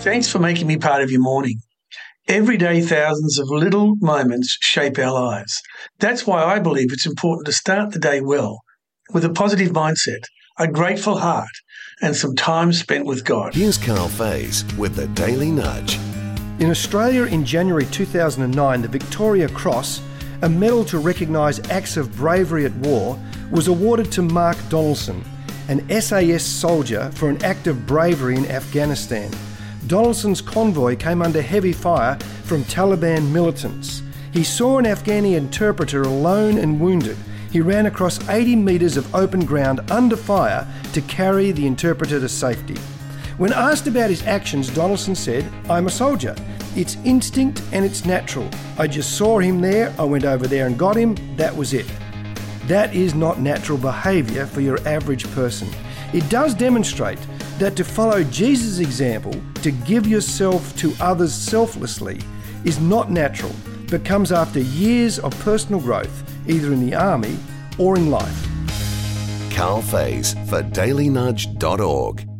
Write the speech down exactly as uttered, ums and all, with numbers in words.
Thanks for making me part of your morning. Every day, thousands of little moments shape our lives. That's why I believe it's important to start the day well, with a positive mindset, a grateful heart, and some time spent with God. Here's Carl Faze with the Daily Nudge. In Australia in January two thousand nine, the Victoria Cross, a medal to recognise acts of bravery at war, was awarded to Mark Donaldson, an S A S soldier for an act of bravery in Afghanistan. Donaldson's convoy came under heavy fire from Taliban militants. He saw an Afghani interpreter alone and wounded. He ran across eighty metres of open ground under fire to carry the interpreter to safety. When asked about his actions, Donaldson said, "I'm a soldier. It's instinct and it's natural. I just saw him there, I went over there and got him, that was it." That is not natural behaviour for your average person. It does demonstrate that to follow Jesus' example, to give yourself to others selflessly, is not natural, but comes after years of personal growth, either in the army or in life. Carl Faze for daily nudge dot org.